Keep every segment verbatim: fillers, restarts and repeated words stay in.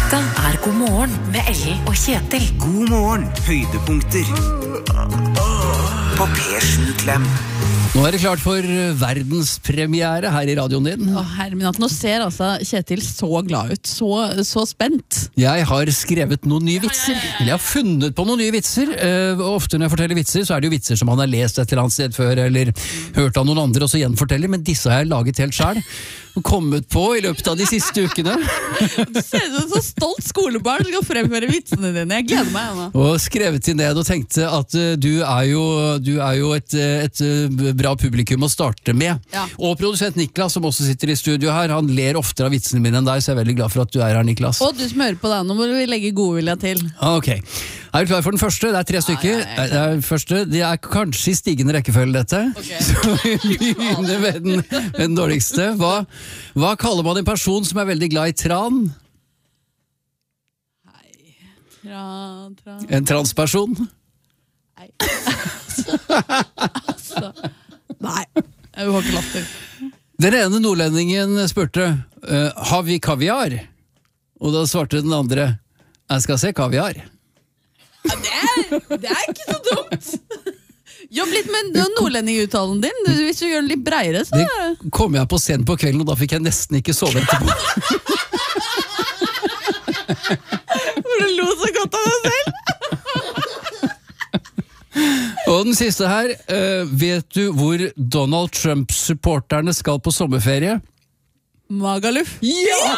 Dette er God morgen med Ellen og Kjetil. God morgen, høydepunkter på P sju Klem. Nå er det klart for verdenspremiere her i radioen din. Å, herre min, at nå ser altså Kjetil så glad ut, så, så spent. Jeg har skrevet noen nye vitser. Eller jeg har funnet på noen nye vitser. Uh, ofte når jeg forteller vitser, så er det jo vitser som han har lest et eller annet sted før, eller hørt av noen andre, og så gjenforteller. Men disse har jeg laget helt selv. Og kommet på i løpet av de siste ukene. Du ser ut som en så stolt skolebarn som skal fremføre vitsene dine. Jeg gleder meg, Anna. Og skrevet til ned og tenkte at uh, du er jo, du er jo et, et, et bra publikum å starte med. Ja. Og produsent Niklas, som også sitter i studio her, han ler oftere av vitsene mine enn deg, så jeg er veldig glad for at du er her, Niklas. Og du som hører på deg, nå må vi legge godvilja til. Ok. Er du klar for den første? Det er tre stykker. Ja, ja, ja, det, er første. Det er kanskje i stigende rekkefølge, dette. Okay. Så vi begynner med den, med den dårligste. Hva, hva kaller man en person som er veldig glad i tran? Hei. Tran, tran. En transperson? Nei. altså. Nei. Jeg har ikke latter. Den ene nordlendingen spurte, uh, har vi kaviar? Og da svarte den andre, jeg skal se kaviar. Ja, det, er, det er ikke så dumt. Jobb litt med nordlendinguttalen din. Hvis du gjør den litt breiere, så... Det kom jeg på scenen på kvelden, og da fikk jeg nesten ikke sove etterpå. For du lo så godt av deg selv. Og den siste her, uh, vet du hvor Donald Trump-supporterne skal på sommerferie? Magaluf. Ja!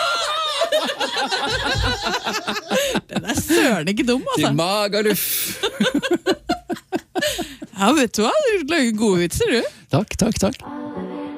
Den er søren ikke dum, altså. Til Magaluf. Ja, vet du hva? Du lager gode vitser, du. Takk, takk, takk.